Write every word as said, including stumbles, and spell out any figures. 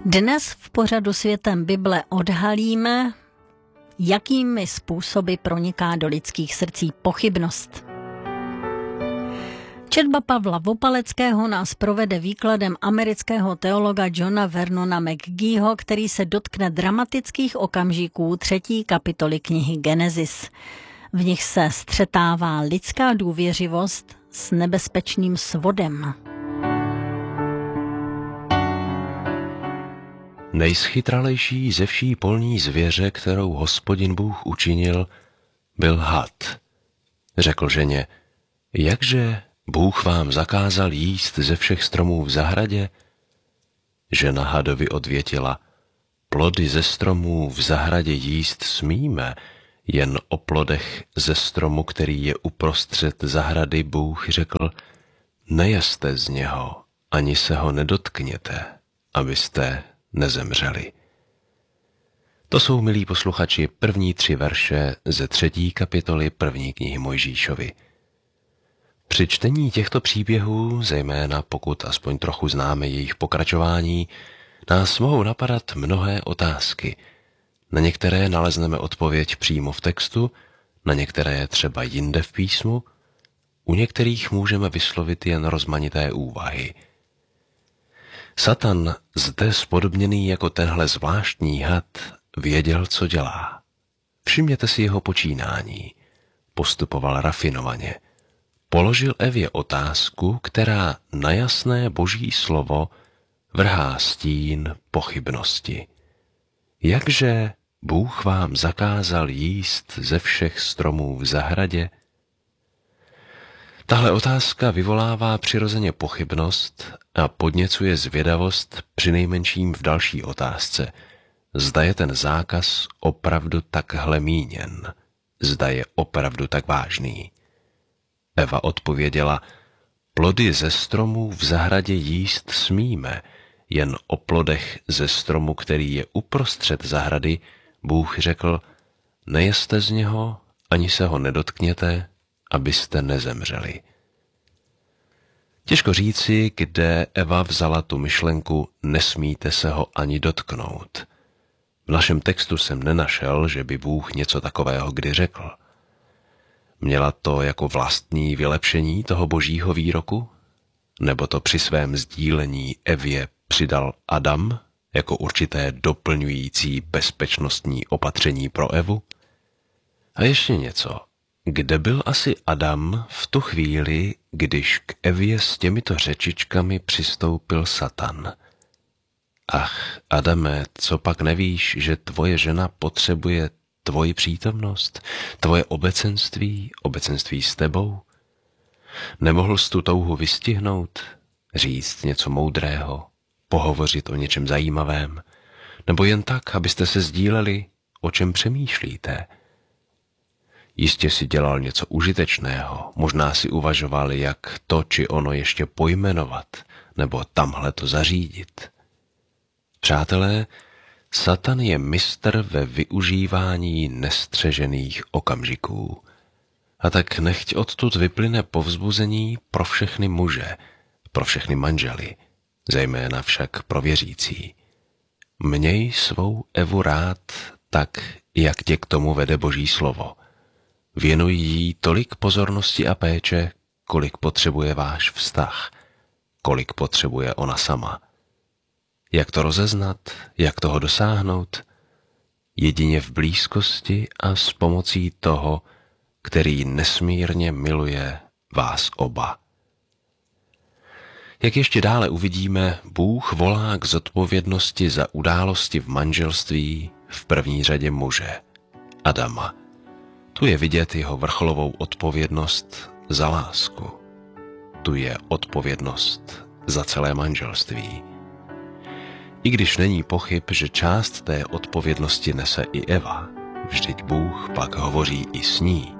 Dnes v pořadu Světem Bible odhalíme, jakými způsoby proniká do lidských srdcí pochybnost. Četba Pavla Vopaleckého nás provede výkladem amerického teologa Johna Vernona McGeeho, který se dotkne dramatických okamžiků třetí kapitoly knihy Genesis. V nich se střetává lidská důvěřivost s nebezpečným svodem. Nejschytralejší ze vší polní zvěře, kterou Hospodin Bůh učinil, byl had. Řekl ženě, jakže Bůh vám zakázal jíst ze všech stromů v zahradě? Žena hadovi odvětila, plody ze stromů v zahradě jíst smíme, jen o plodech ze stromu, který je uprostřed zahrady, Bůh řekl, nejeste z něho, ani se ho nedotkněte, abyste nezemřeli. To jsou, milí posluchači, první tři verše ze třetí kapitoly první knihy Mojžíšovy. Při čtení těchto příběhů, zejména pokud aspoň trochu známe jejich pokračování, nás mohou napadat mnohé otázky. Na některé nalezneme odpověď přímo v textu, na některé třeba jinde v písmu, u některých můžeme vyslovit jen rozmanité úvahy. Satan, zde spodobněný jako tenhle zvláštní had, věděl, co dělá. Všimněte si jeho počínání. Postupoval rafinovaně. Položil Evě otázku, která na jasné boží slovo vrhá stín pochybnosti. Jakže Bůh vám zakázal jíst ze všech stromů v zahradě? Tahle otázka vyvolává přirozeně pochybnost a podněcuje zvědavost přinejmenším v další otázce. Zda je ten zákaz opravdu takhle míněn? Zda je opravdu tak vážný? Eva odpověděla, plody ze stromů v zahradě jíst smíme, jen o plodech ze stromu, který je uprostřed zahrady, Bůh řekl, nejeste z něho, ani se ho nedotkněte, abyste nezemřeli. Těžko říci, kde Eva vzala tu myšlenku, nesmíte se ho ani dotknout. V našem textu jsem nenašel, že by Bůh něco takového kdy řekl. Měla to jako vlastní vylepšení toho božího výroku? Nebo to při svém sdílení Evě přidal Adam jako určité doplňující bezpečnostní opatření pro Evu? A ještě něco. Kde byl asi Adam v tu chvíli, když k Evě s těmito řečičkami přistoupil Satan? Ach, Adame, co pak nevíš, že tvoje žena potřebuje tvoji přítomnost, tvoje obecenství, obecenství s tebou? Nemohl jsi tu touhu vystihnout, říct něco moudrého, pohovořit o něčem zajímavém, nebo jen tak, abyste se sdíleli, o čem přemýšlíte? Jistě si dělal něco užitečného, možná si uvažoval, jak to či ono ještě pojmenovat, nebo tamhle to zařídit. Přátelé, Satan je mistr ve využívání nestřežených okamžiků. A tak nechť odtud vyplyne povzbuzení pro všechny muže, pro všechny manžely, zejména však pro věřící. Měj svou Evu rád tak, jak tě k tomu vede Boží slovo. Věnuj jí tolik pozornosti a péče, kolik potřebuje váš vztah, kolik potřebuje ona sama. Jak to rozeznat, jak toho dosáhnout? Jedině v blízkosti a s pomocí toho, který nesmírně miluje vás oba. Jak ještě dále uvidíme, Bůh volá k zodpovědnosti za události v manželství v první řadě muže, Adama. Tu je vidět jeho vrcholovou odpovědnost za lásku. Tu je odpovědnost za celé manželství. I když není pochyb, že část té odpovědnosti nese i Eva, vždyť Bůh pak hovoří i s ní.